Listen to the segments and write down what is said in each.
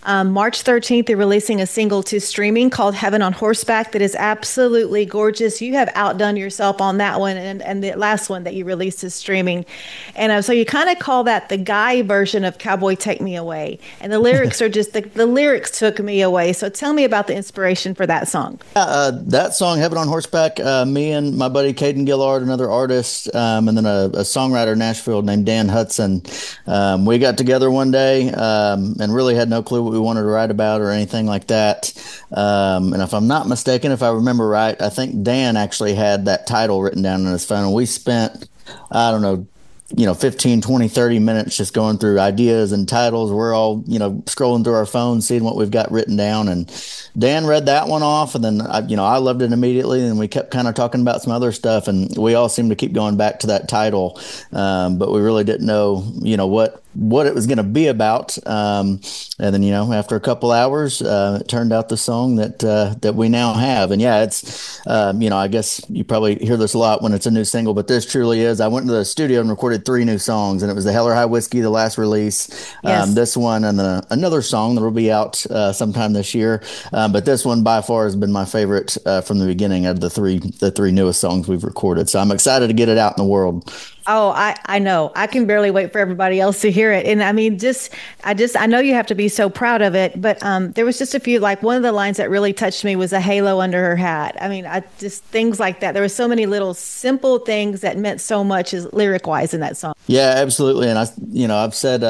March 13th, they're releasing a single to streaming called Heaven on Horseback that is absolutely gorgeous. You have outdone yourself on that one and the last one that you released is streaming. And so you kind of call that the guy version of Cowboy Take Me Away. And the lyrics are just, the lyrics took me away. So tell me about the inspiration for that song. That song, Heaven on Horseback, me and my buddy Caden Gillard, another artist, and then a songwriter in Nashville named Dan Hudson. We got together one day and really had no clue what we wanted to write about or anything like that. And if I'm not mistaken, if I remember right, I think Dan actually had that title written down on his phone. And we spent, I don't know, 15, 20, 30 minutes just going through ideas and titles. We're all, scrolling through our phones, seeing what we've got written down. And Dan read that one off. And then, I loved it immediately. And we kept kind of talking about some other stuff. And we all seemed to keep going back to that title. But we really didn't know, what it was going to be about. And then, after a couple hours, it turned out the song that we now have. And yeah, it's, I guess you probably hear this a lot when it's a new single, but this truly is. I went to the studio and recorded 3 new songs, and it was the Hell or High Whiskey, the last release, Yes. this one, and then another song that will be out sometime this year. But this one by far has been my favorite from the beginning of the three newest songs we've recorded. So I'm excited to get it out in the world. Oh, I know. I can barely wait for everybody else to hear it. And I mean, I know you have to be so proud of it, but there was just a few, like one of the lines that really touched me was a halo under her hat. I mean, I just things like that. There were so many little simple things that meant so much as lyric wise in that song. Yeah, absolutely. And I've said,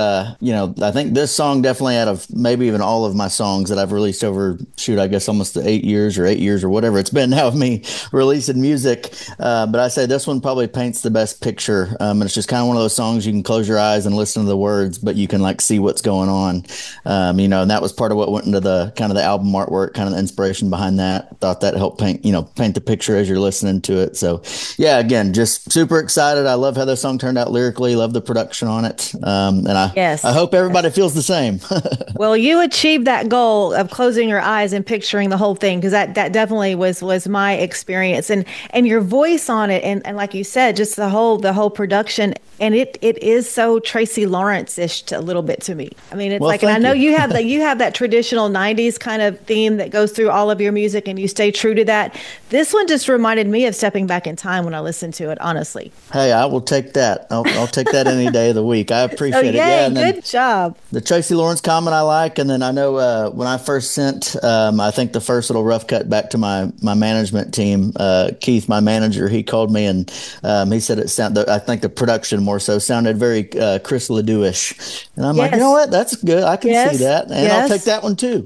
I think this song definitely out of maybe even all of my songs that I've released over, I guess almost 8 years or whatever it's been now of me releasing music. But I say this one probably paints the best picture. And it's just kind of one of those songs you can close your eyes and listen to the words, but you can like see what's going on. And that was part of what went into the kind of the album artwork, kind of the inspiration behind that. Thought that helped paint the picture as you're listening to it. So yeah, again, just super excited. I love how this song turned out lyrically, love the production on it. And I Yes. hope everybody feels the same. Well, you achieved that goal of closing your eyes and picturing the whole thing because that definitely was my experience and your voice on it and like you said, just the whole production and it is so Tracy Lawrence-ish a little bit to me. I mean, it's Well, like, and I thank know you. you have that traditional '90s kind of theme that goes through all of your music, and you stay true to that. This one just reminded me of stepping back in time when I listened to it. Honestly, Hey, I will take that. I'll take that any day of the week. I so appreciate it. Yeah, yay, and then good job. the Tracy Lawrence comment I like, and then I know when I first sent, I think the first little rough cut back to my management team, Keith, my manager, he called me and he said it sounded. I think the production more so sounded very Chris Ledoux-ish, and I'm like, you know Yes, what, that's good. I can see yes, that, and I'll take yes. that one too.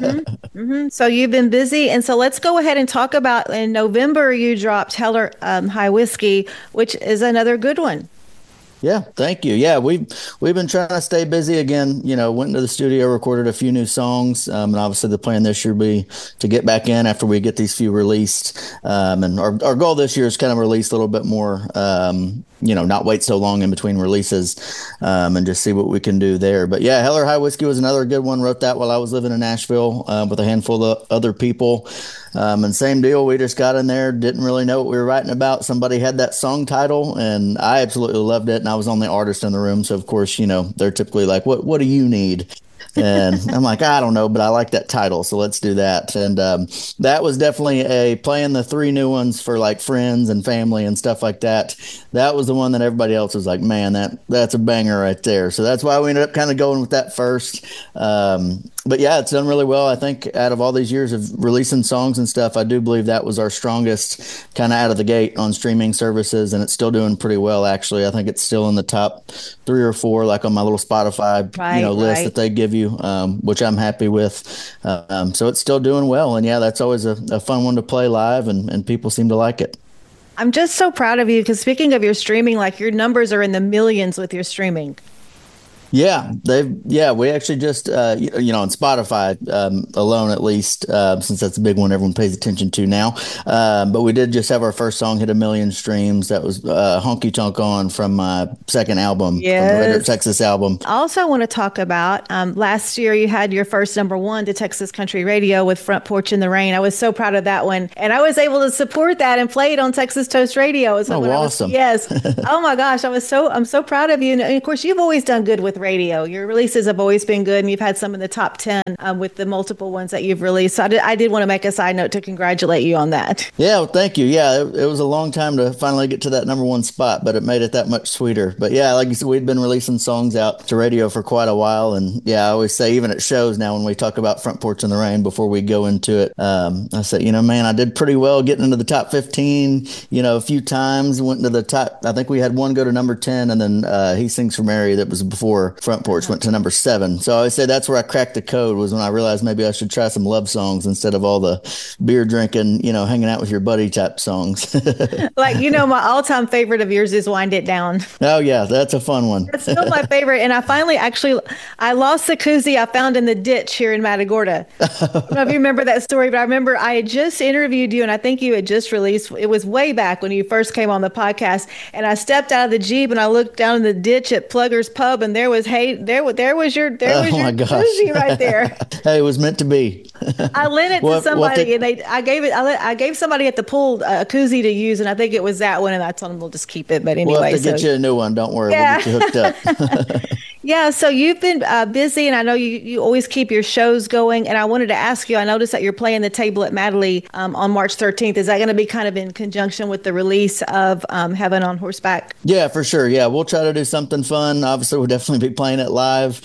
So you've been busy, and so let's go ahead and talk about in November you dropped Heller High Whiskey, which is another good one. Yeah, thank you. Yeah, we've been trying to stay busy again. Went into the studio, recorded a few new songs, and obviously the plan this year will be to get back in after we get these few released. And our goal this year is kind of release a little bit more. Not wait so long in between releases, and just see what we can do there. But yeah, Heller High Whiskey was another good one. Wrote that while I was living in Nashville with a handful of other people. And same deal. We just got in there, didn't really know what we were writing about. Somebody had that song title, and I absolutely loved it. And I was the only artist in the room, so of course, they're typically like, "What do you need?" And I'm like, I don't know, but I like that title, so let's do that. And that was definitely playing the 3 new ones for like friends and family and stuff like that. That was the one that everybody else was like, man, that's a banger right there. So that's why we ended up kind of going with that first. But yeah, it's done really well. I think out of all these years of releasing songs and stuff, I do believe that was our strongest kind of out of the gate on streaming services, and it's still doing pretty well, actually. I think it's still in the top 3 or 4, like on my little Spotify, Right, list that right. they give you, which I'm happy with. So it's still doing well. And yeah, that's always a fun one to play live, and people seem to like it. I'm just so proud of you because speaking of your streaming, like your numbers are in the millions with your streaming. We actually just on Spotify alone, at least, since that's a big one everyone pays attention to now. But we did just have our first song hit 1 million streams. That was Honky Tonk On from my second album, from the Red Dirt Yes. Texas album. I also want to talk about last year you had your first number one to Texas Country Radio with Front Porch in the Rain. I was so proud of that one. And I was able to support that and play it on Texas Toast Radio. So Oh, when I was, awesome. yes. Oh my gosh, I'm so proud of you. And of course, you've always done good with radio. Your releases have always been good, and you've had some in the top 10 with the multiple ones that you've released. So I did want to make a side note to congratulate you on that. Yeah, well, thank you. Yeah, it was a long time to finally get to that number one spot, but it made it that much sweeter. But yeah, like you said, we'd been releasing songs out to radio for quite a while. And yeah, I always say, even at shows now, when we talk about Front Porch in the Rain before we go into it, I said, man, I did pretty well getting into the top 15, a few times, went into the top. I think we had one go to number 10, and then He Sings for Mary, that was before Front Porch, went to number 7. So I always say that's where I cracked the code, was when I realized maybe I should try some love songs instead of all the beer drinking, hanging out with your buddy type songs. Like, my all-time favorite of yours is Wind It Down. Oh yeah, that's a fun one. It's still my favorite. And I finally I lost the koozie I found in the ditch here in Matagorda. I don't know if you remember that story, but I remember I had just interviewed you, and I think you had just released, it was way back when you first came on the podcast. And I stepped out of the Jeep and I looked down in the ditch at Plugger's Pub, and there was your koozie right there. Hey, it was meant to be. I lent it to somebody, and I gave somebody at the pool a koozie to use, and I think it was that one, and I told them we'll just keep it. But anyway, we'll have to get you a new one. Don't worry, yeah. We'll get you hooked up. Yeah, so you've been busy, and I know you always keep your shows going. And I wanted to ask you, I noticed that you're playing the table at Madley on March 13th. Is that going to be kind of in conjunction with the release of Heaven on Horseback? Yeah, for sure. Yeah, we'll try to do something fun. Obviously, we'll definitely be playing it live.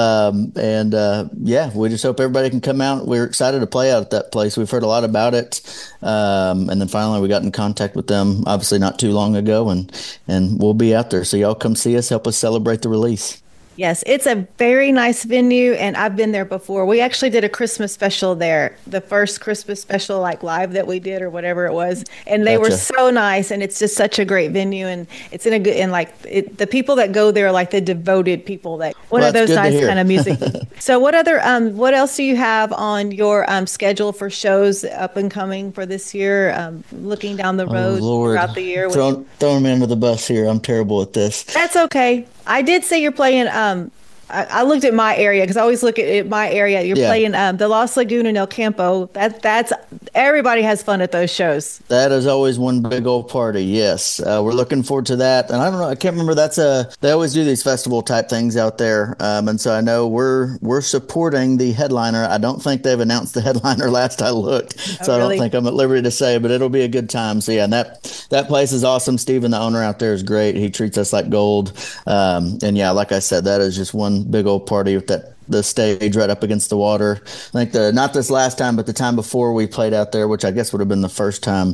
Yeah, we just hope everybody can come out. We're excited to play out at that place. We've heard a lot about it. And then finally, we got in contact with them, obviously not too long ago, and we'll be out there. So y'all come see us, help us celebrate the release. Yes, it's a very nice venue, and I've been there before. We actually did a Christmas special there, the first Christmas special, like live that we did or whatever it was. And they were so nice, and it's just such a great venue, and it's in a good, and the people that go there are like the devoted people that one of those nice kind of music. So what else do you have on your schedule for shows up and coming for this year? Looking down the road throughout the year. Throwing me under the bus here. I'm terrible at this. That's okay. I did say you're playing. I looked at my area because I always look at my area. You're playing the Lost Lagoon in El Campo. That's everybody has fun at those shows. That is always one big old party. Yes, we're looking forward to that. And I don't know, I can't remember. They always do these festival type things out there. And so I know we're supporting the headliner. I don't think they've announced the headliner last I looked, so I don't think I'm at liberty to say. But it'll be a good time. So yeah, and that place is awesome. Steven, the owner out there, is great. He treats us like gold. And yeah, like I said, that is just one big old party with the stage right up against the water. I think not this last time, but the time before we played out there, which I guess would have been the first time.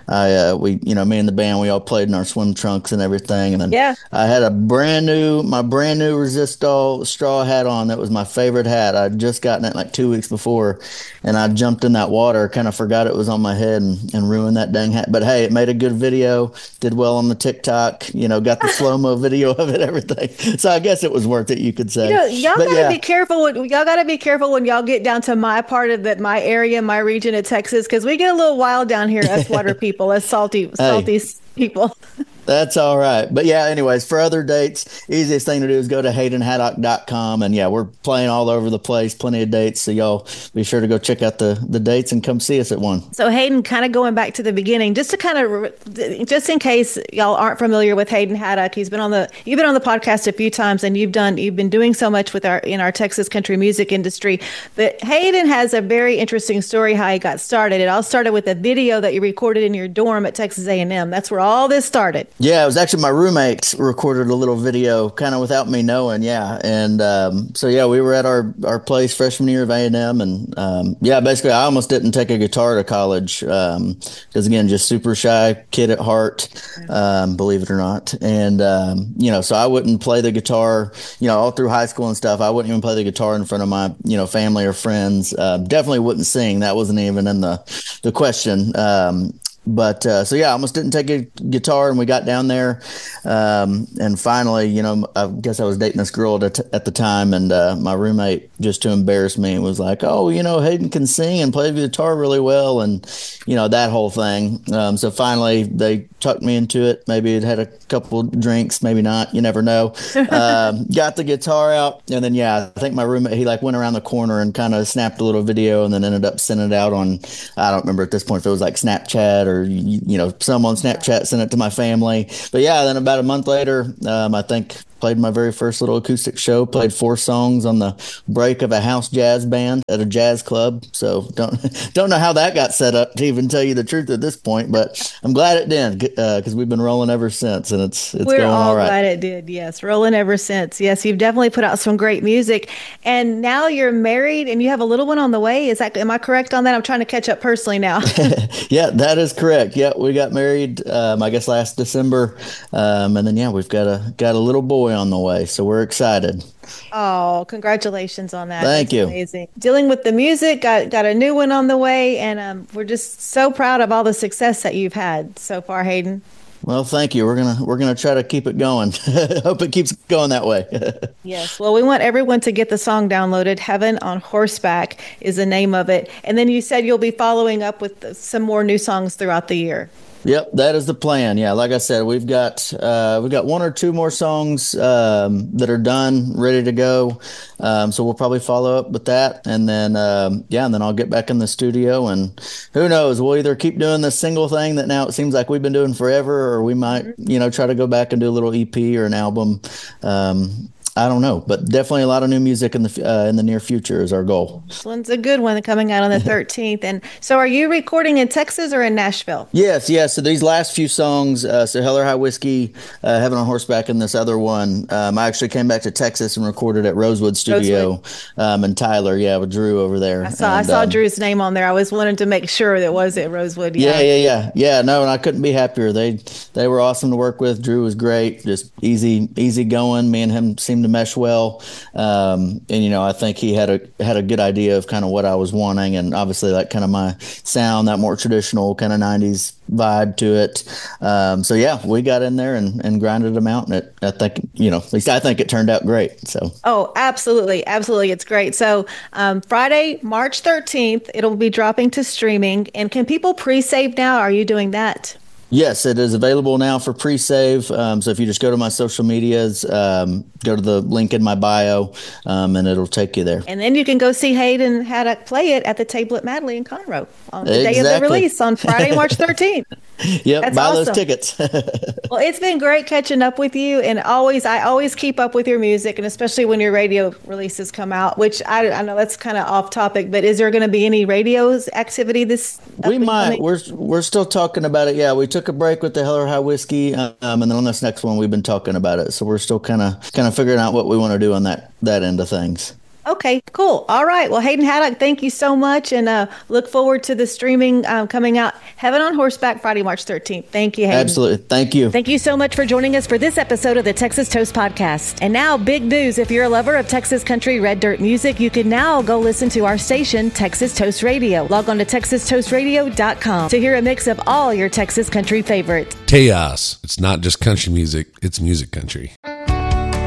Me and the band, we all played in our swim trunks and everything. And then I had my brand new Resistol straw hat on. That was my favorite hat. I'd just gotten it like 2 weeks before, and I jumped in that water, kind of forgot it was on my head and ruined that dang hat. But hey, it made a good video, did well on the TikTok, got the slow-mo video of it, everything. So I guess it was worth it, you could say. Y'all gotta be careful. Y'all got to be careful when y'all get down to my part of my area, my region of Texas, because we get a little wild down here, us water people, us salty people. That's all right. But yeah, anyways, for other dates, easiest thing to do is go to HaydenHaddock.com. And yeah, we're playing all over the place, plenty of dates. So y'all be sure to go check out the dates and come see us at one. So Hayden, kind of going back to the beginning, just in case y'all aren't familiar with Hayden Haddock, you've been on the podcast a few times, and you've been doing so much in our Texas country music industry. But Hayden has a very interesting story how he got started. It all started with a video that you recorded in your dorm at Texas A&M. That's where all this started. Yeah, it was actually my roommate recorded a little video kind of without me knowing. Yeah. And so, yeah, we were at our place freshman year of A&M. And basically I almost didn't take a guitar to college because, again, just super shy kid at heart, believe it or not. And, so I wouldn't play the guitar, all through high school and stuff. I wouldn't even play the guitar in front of my, family or friends. Definitely wouldn't sing. That wasn't even in the question. But I almost didn't take a guitar, and we got down there. And finally, I guess I was dating this girl at the time, and my roommate, just to embarrass me, was like, "Oh, Hayden can sing and play the guitar really well," and that whole thing. So finally, they tucked me into it. Maybe it had a couple drinks, maybe not. You never know. Got the guitar out, and then I think my roommate, he went around the corner and kind of snapped a little video, and then ended up sending it out on, I don't remember at this point if it was like Snapchat or some on Snapchat, sent it to my family. But then about a month later, I think played my very first little acoustic show, played 4 songs on the break of a house jazz band at a jazz club. So don't know how that got set up, to even tell you the truth at this point, but I'm glad it did, because we've been rolling ever since, and it's We're going all right. glad it did. Yes, rolling ever since. Yes, you've definitely put out some great music, and now you're married and you have a little one on the way. Am I correct on that? I'm trying to catch up personally now. Yeah, that is correct. Yeah, we got married, I guess last December, and then we've got a little boy on the way, so we're excited. Oh, congratulations on that. Thank That's you. amazing. Dealing with the music, got a new one on the way, and we're just so proud of all the success that you've had so far, Hayden. Well, thank you. We're gonna try to keep it going. Hope it keeps going that way. Yes. Well, we want everyone to get the song downloaded. Heaven on Horseback is the name of it. And then you said you'll be following up with some more new songs throughout the year. Yep, that is the plan. Yeah, like I said, we've got 1 or 2 more songs that are done, ready to go. So we'll probably follow up with that, and then and then I'll get back in the studio, and who knows, we'll either keep doing this single thing that now it seems like we've been doing forever, or we might try to go back and do a little EP or an album. I don't know, but definitely a lot of new music in the near future is our goal. This one's a good one coming out on the 13th. And so are you recording in Texas or in Nashville? Yes. So these last few songs, so Hell or High Whiskey, Heaven on Horseback, and this other one, I actually came back to Texas and recorded at Rosewood Studio in Tyler, with Drew over there. I saw Drew's name on there. I was wanting to make sure that was at Rosewood. Yeah. No, and I couldn't be happier. They were awesome to work with. Drew was great, just easy going. Me and him seemed to mesh well, and I think he had a good idea of kind of what I was wanting, and obviously that kind of my sound, that more traditional kind of 90s vibe to it. So we got in there and grinded them out, and I think at least I think it turned out great. So absolutely, it's great. So Friday, March 13th, it'll be dropping to streaming. And can people pre-save now? Are you doing that? Yes, it is available now for pre-save. So if you just go to my social medias, go to the link in my bio, and it'll take you there. And then you can go see Hayden Haddock play it at the table at Madley in Conroe on the day of the release on Friday, March 13th. Yep, That's buy awesome. those tickets. Well, it's been great catching up with you, and I always keep up with your music, and especially when your radio releases come out, which I know that's kind of off topic, but is there going to be any radio activity this? We might. We're still talking about it. Yeah, we took a break with the Hell or High Whiskey, and then on this next one, we've been talking about it. So we're still kind of figuring out what we want to do on that end of things. Okay, cool. All right. Well, Hayden Haddock, thank you so much, and look forward to the streaming coming out. Heaven on Horseback, Friday, March 13th. Thank you, Hayden. Absolutely. Thank you. Thank you so much for joining us for this episode of the Texas Toast Podcast. And now, big news. If you're a lover of Texas country red dirt music, you can now go listen to our station, Texas Toast Radio. Log on to TexasToastRadio.com to hear a mix of all your Texas country favorites. Chaos. It's not just country music, it's music country.